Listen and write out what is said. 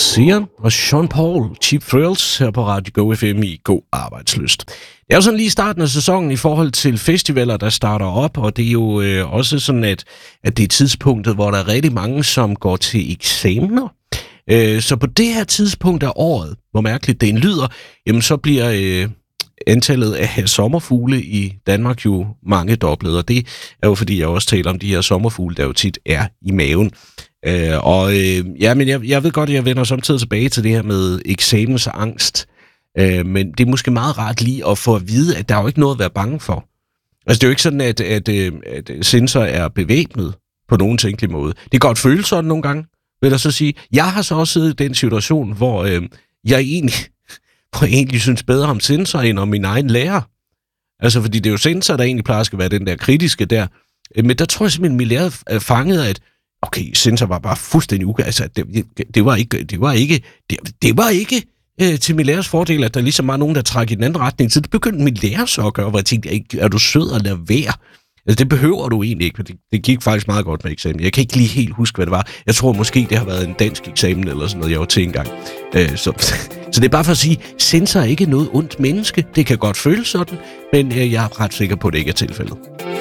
Sia og Sean Paul, Cheap Thrills, her på Radio Go FM i God Arbejdslyst. Det er jo sådan lige starten af sæsonen i forhold til festivaler, der starter op, og det er jo også sådan, at det er tidspunktet, hvor der er rigtig mange, som går til eksamener. Så på det her tidspunkt af året, hvor mærkeligt det lyder, jamen så bliver antallet af sommerfugle i Danmark jo mangedoblet, og det er jo fordi, jeg også taler om de her sommerfugle, der jo tit er i maven. Men jeg ved godt, at jeg vender samtidig tilbage til det her med eksamensangst, men det er måske meget rart lige at få at vide, at der er jo ikke noget at være bange for. Altså det er jo ikke sådan, at sensor er bevæbnet på nogen tænkelig måde. Det kan godt føles sådan nogle gange, vil jeg så sige. Jeg har så også siddet i den situation, hvor jeg egentlig synes bedre om sensor end om min egen lærer. Altså fordi det er jo sensor, der egentlig plejer at være den der kritiske der. Men der tror jeg simpelthen, min lærer fangede, at okay, sensor var bare fuldstændig altså det var ikke til min lærers fordel, at der ligesom var nogen, der trak i den anden retning. Så det begyndte min lærer så at gøre, hvor jeg tænkte, er du sød at lade være? Altså, det behøver du egentlig ikke, for det gik faktisk meget godt med eksamen. Jeg kan ikke lige helt huske, hvad det var. Jeg tror måske, det har været en dansk eksamen eller sådan noget, jeg var til engang. Så det er bare for at sige, sensor er ikke noget ondt menneske. Det kan godt føles sådan, men jeg er ret sikker på, at det ikke er tilfældet.